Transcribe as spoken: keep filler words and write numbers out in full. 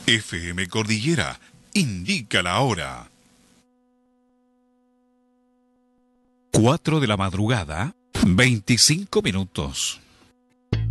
F M Cordillera indica la hora. cuatro de la madrugada, veinticinco minutos.